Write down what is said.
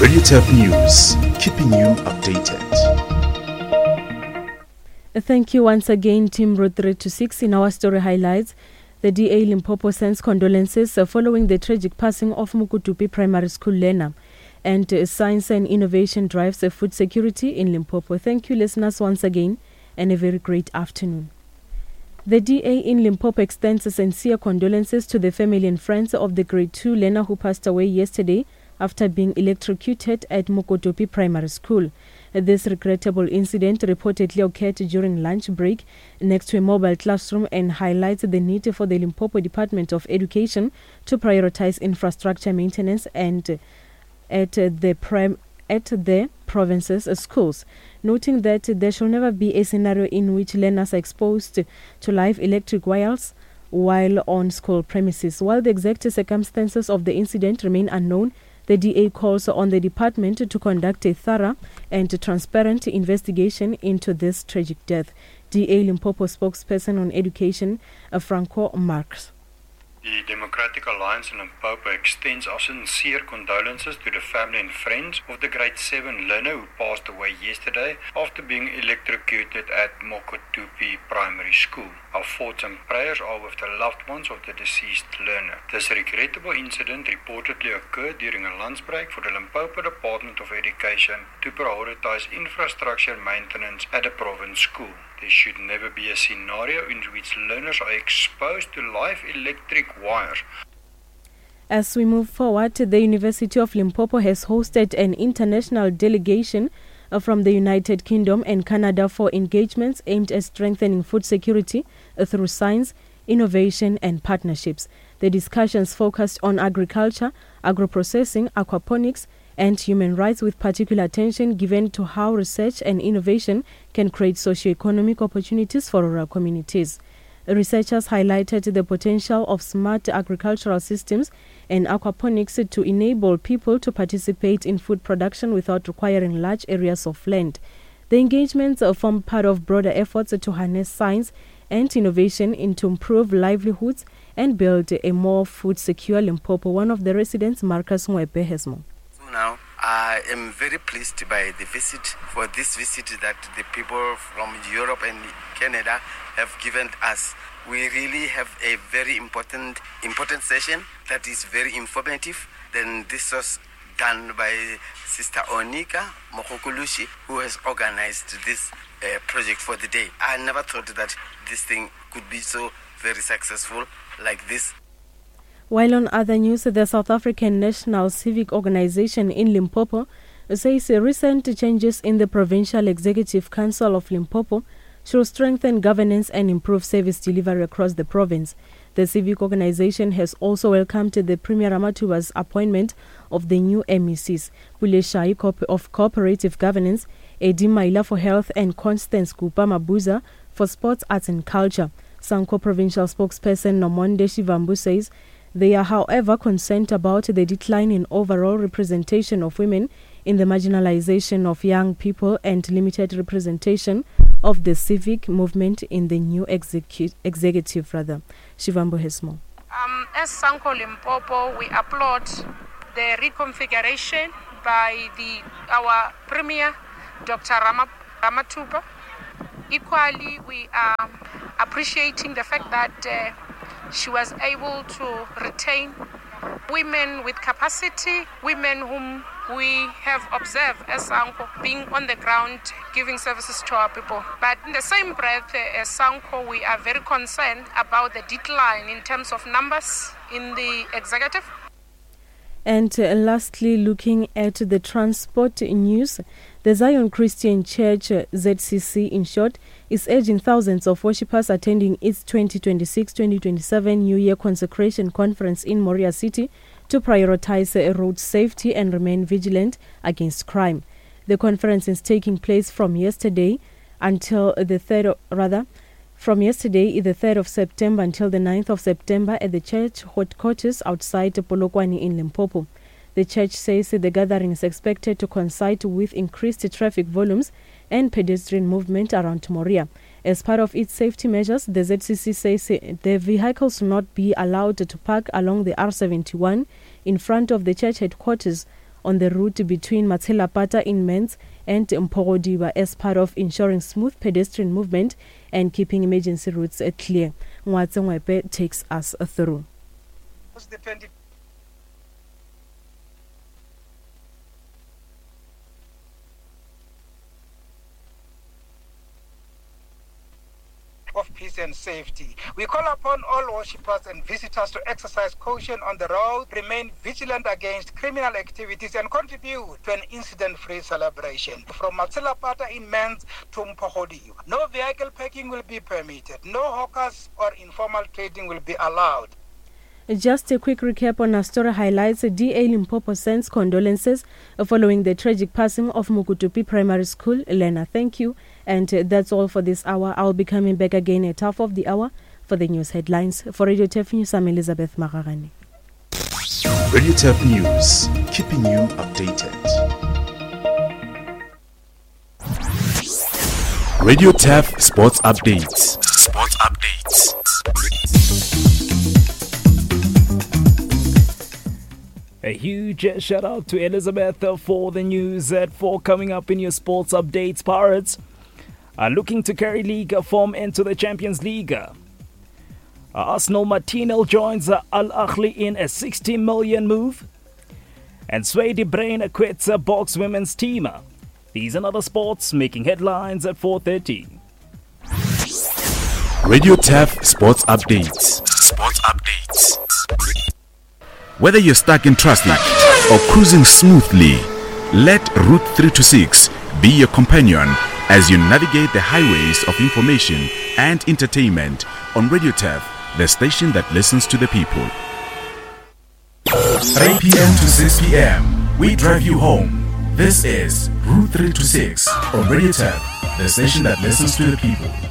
Radio Turf News, keeping you updated. Thank you once again, Team Road 326. In our story highlights, the DA Limpopo sends condolences following the tragic passing of Mukutupi Primary School learner, and science and innovation drives food security in Limpopo. Thank you, listeners, once again, and a very great afternoon. The DA in Limpopo extends sincere condolences to the family and friends of the grade 2 learner who passed away yesterday after being electrocuted at Mukutupi Primary School. This regrettable incident reportedly occurred during lunch break next to a mobile classroom and highlights the need for the Limpopo Department of Education to prioritize infrastructure maintenance and at the province's schools, noting that there shall never be a scenario in which learners are exposed to live electric wires while on school premises. While the exact circumstances of the incident remain unknown, the DA calls on the department to conduct a thorough and transparent investigation into this tragic death. DA Limpopo spokesperson on education, Franco Marx. The Democratic Alliance in Limpopo extends our sincere condolences to the family and friends of the grade 7 learner who passed away yesterday after being electrocuted at Mukutupi Primary School. Our thoughts and prayers are with the loved ones of the deceased learner. This regrettable incident reportedly occurred during a lunch break for the Limpopo Department of Education to prioritize infrastructure maintenance at a province school. There should never be a scenario in which learners are exposed to live electric wires. As we move forward, the University of Limpopo has hosted an international delegation from the United Kingdom and Canada for engagements aimed at strengthening food security through science, innovation and partnerships. The discussions focused on agriculture, agro-processing, aquaponics, and human rights, with particular attention given to how research and innovation can create socio-economic opportunities for rural communities. Researchers highlighted the potential of smart agricultural systems and aquaponics to enable people to participate in food production without requiring large areas of land. The engagements form part of broader efforts to harness science and innovation to improve livelihoods and build a more food-secure Limpopo. One of the residents, Marcus Ngwepe, has more. Now, I am very pleased by the visit that the people from Europe and Canada have given us. We really have a very important session that is very informative. Then this was done by Sister Onika Mokokulushi, who has organized this project for the day. I never thought that this thing could be so very successful like this. While on other news, the South African National Civic Organization in Limpopo says recent changes in the Provincial Executive Council of Limpopo should strengthen governance and improve service delivery across the province. The civic organization has also welcomed the Premier Ramatuba's appointment of the new MECs, Puleshai of Cooperative Governance, Edi Maila for Health, and Constance Kupa Mabuza for Sports, Arts and Culture. Sanko Provincial spokesperson Nomonde Shivambu says they are, however, concerned about the decline in overall representation of women in the marginalization of young people and limited representation of the civic movement in the new executive. Shivambu has more. As Sanko Limpopo, we applaud the reconfiguration by our Premier, Dr. Ramatuba. Equally, we are appreciating the fact that she was able to retain women with capacity, women whom we have observed as Sanko being on the ground giving services to our people. But in the same breath, as Sanko, we are very concerned about the decline in terms of numbers in the executive. And lastly, looking at the transport news, the Zion Christian Church, ZCC in short, is urging thousands of worshippers attending its 2026-2027 New Year Consecration Conference in Moria City to prioritize road safety and remain vigilant against crime. The conference is taking place from yesterday, the 3rd of September until the 9th of September at the church headquarters outside Polokwane in Limpopo. The church says the gathering is expected to coincide with increased traffic volumes and pedestrian movement around Moria. As part of its safety measures, the ZCC says the vehicles will not be allowed to park along the R71 in front of the church headquarters on the route between Matselapata in Menz and Mpogodiba as part of ensuring smooth pedestrian movement and keeping emergency routes clear. Ngwatse Ngwepe takes us through. Of peace and safety. We call upon all worshippers and visitors to exercise caution on the road, remain vigilant against criminal activities and contribute to an incident-free celebration. From Matselapata in Menz to Mpogodiba, no vehicle parking will be permitted, no hawkers or informal trading will be allowed. Just a quick recap on our story highlights. DA Limpopo sends condolences following the tragic passing of Mukutupi Primary School. Elena, thank you. And that's all for this hour. I'll be coming back again at half of the hour for the news headlines. For Radio TEF News, I'm Elizabeth Maragani. Radio TEF News, keeping you updated. Radio TEF Sports Updates. Sports Updates. A huge shout out to Elizabeth for the news at 4 coming up in your sports updates. Pirates are looking to carry league form into the Champions League. Arsenal Martinelli joins Al Ahly in a 60 million move. And Sway De Bruyne quits a box women's team. These and other sports making headlines at 4:30. Radio TEF Sports Updates. Sports Updates. Whether you're stuck in traffic or cruising smoothly, let Route 326 be your companion as you navigate the highways of information and entertainment on Radio TEF, the station that listens to the people. 3 p.m. to 6 p.m. we drive you home. This is Route 326 on Radio TEF, the station that listens to the people.